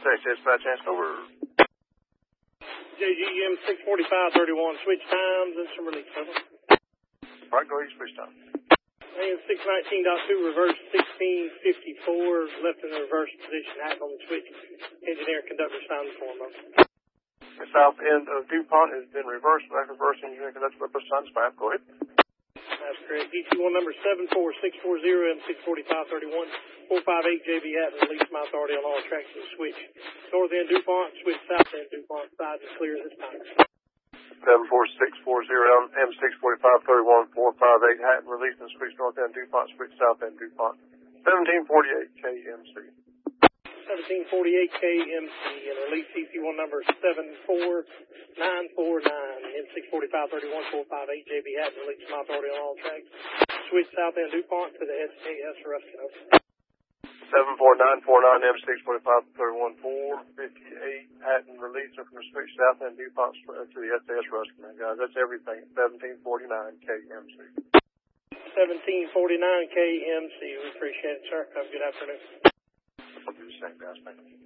State Dispatch over. JGM 64531, switch times and some release over. All right, go ahead, switch time. And 619.2, reverse 1654, left in the reverse position, hat on the switch. Engineer, conductor, sound the form over. The south end of DuPont has been reversed. Back reverse engineer, conductor, reverse sign, SPAF. Go ahead. That's correct. DC1 number 74640, M64531, 458 JB Hatton, release my authority on all tracks to the switch. North end DuPont, switch south end DuPont, side is clear this time. 74640, M64531, 458 Hatton, release and switch north end DuPont, switch south end DuPont. 1748 KMC. 1748 KMC and release CC1 number 74949, M64531, 458 JB Hatton, release my authority on all tracks. Switch south end DuPont to the SAS Ruskin. 74949, M64531, 458 Hatton, release from the switch south end DuPont to the SAS Ruskin. Guys, that's everything. 1749 KMC. 1749 KMC. We appreciate it, sir. Have a good afternoon. I'll do the same, guys. Thank you.